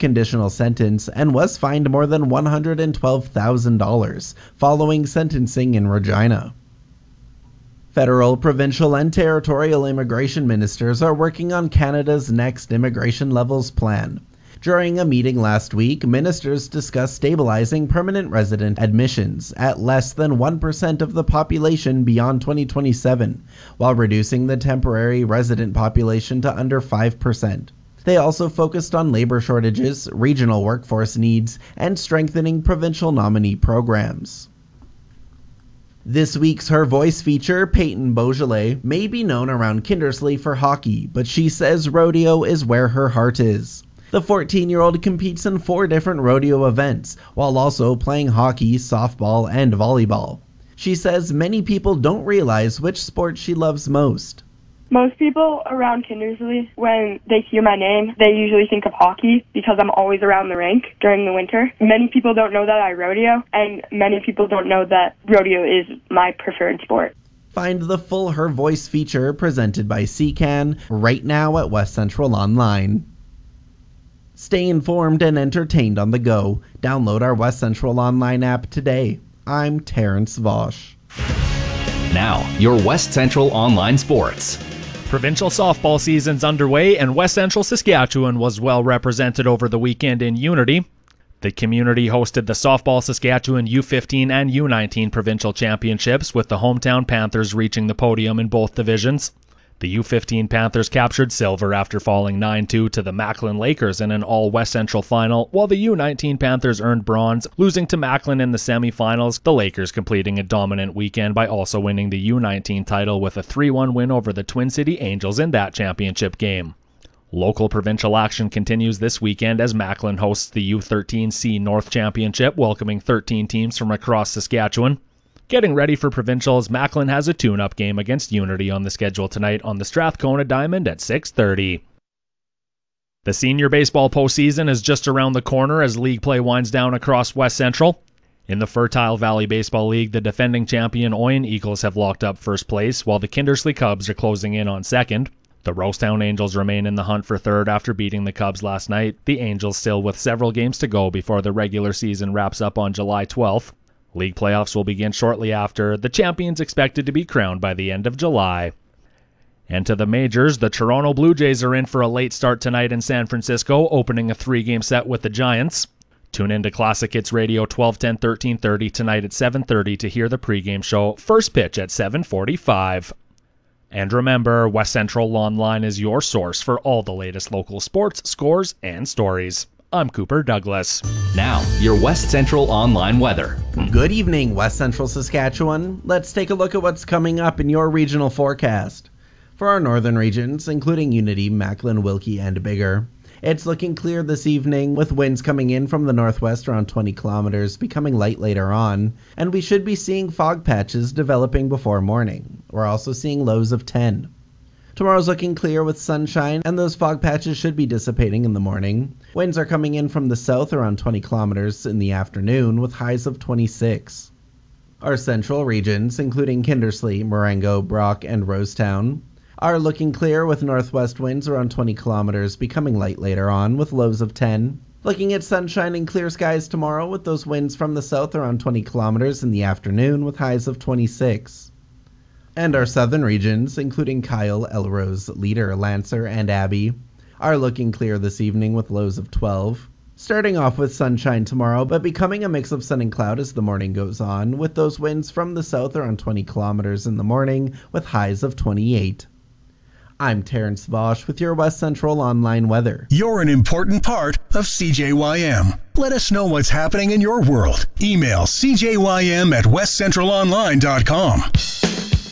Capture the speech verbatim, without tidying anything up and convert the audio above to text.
conditional sentence and was fined more than one hundred twelve thousand dollars following sentencing in Regina. Federal, provincial, and territorial immigration ministers are working on Canada's next immigration levels plan. During a meeting last week, ministers discussed stabilizing permanent resident admissions at less than one percent of the population beyond twenty twenty-seven, while reducing the temporary resident population to under five percent. They also focused on labor shortages, regional workforce needs, and strengthening provincial nominee programs. This week's Her Voice feature, Peyton Beaujolais, may be known around Kindersley for hockey, but she says rodeo is where her heart is. The fourteen-year-old competes in four different rodeo events, while also playing hockey, softball, and volleyball. She says many people don't realize which sport she loves most. Most people around Kindersley, when they hear my name, they usually think of hockey because I'm always around the rink during the winter. Many people don't know that I rodeo, and many people don't know that rodeo is my preferred sport. Find the full Her Voice feature presented by C C A N right now at West Central Online. Stay informed and entertained on the go. Download our West Central Online app today. I'm Terrence Vosch. Now, your West Central Online Sports. Provincial softball season's underway, and West Central Saskatchewan was well represented over the weekend in Unity. The community hosted the Softball Saskatchewan U fifteen and U nineteen provincial championships, with the hometown Panthers reaching the podium in both divisions. The U fifteen Panthers captured silver after falling nine two to the Macklin Lakers in an all-West Central final, while the U nineteen Panthers earned bronze, losing to Macklin in the semifinals, the Lakers completing a dominant weekend by also winning the U nineteen title with a three one win over the Twin City Angels in that championship game. Local provincial action continues this weekend as Macklin hosts the U thirteen C North Championship, welcoming thirteen teams from across Saskatchewan. Getting ready for provincials, Macklin has a tune-up game against Unity on the schedule tonight on the Strathcona Diamond at six thirty. The senior baseball postseason is just around the corner as league play winds down across West Central. In the Fertile Valley Baseball League, the defending champion Oyen Eagles have locked up first place, while the Kindersley Cubs are closing in on second. The Rosetown Angels remain in the hunt for third after beating the Cubs last night. The Angels still with several games to go before the regular season wraps up on July twelfth. League playoffs will begin shortly after, the champions expected to be crowned by the end of July. And to the majors, the Toronto Blue Jays are in for a late start tonight in San Francisco, opening a three-game set with the Giants. Tune in to Classic Hits Radio twelve ten thirteen thirty tonight at seven thirty to hear the pregame show, first pitch at seven forty-five. And remember, West Central Online is your source for all the latest local sports, scores, and stories. I'm Cooper Douglas. Now, your West Central Online weather. Good evening, West Central Saskatchewan. Let's take a look at what's coming up in your regional forecast. For our northern regions, including Unity, Macklin, Wilkie, and Biggar, it's looking clear this evening with winds coming in from the northwest around twenty kilometers, becoming light later on, and we should be seeing fog patches developing before morning. We're also seeing lows of ten. Tomorrow's looking clear with sunshine, and those fog patches should be dissipating in the morning. Winds are coming in from the south around twenty kilometers in the afternoon with highs of twenty-six. Our central regions, including Kindersley, Marengo, Brock, and Rosetown, are looking clear with northwest winds around twenty kilometers, becoming light later on with lows of ten. Looking at sunshine and clear skies tomorrow with those winds from the south around twenty kilometers in the afternoon with highs of twenty-six. And our southern regions, including Kyle, Elrose, Leader, Lancer, and Abbey, are looking clear this evening with lows of twelve. Starting off with sunshine tomorrow, but becoming a mix of sun and cloud as the morning goes on, with those winds from the south around twenty kilometers in the morning with highs of twenty-eight. I'm Terrence Vosch with your West Central Online weather. You're an important part of C J Y M. Let us know what's happening in your world. Email c j y m at west central online dot com.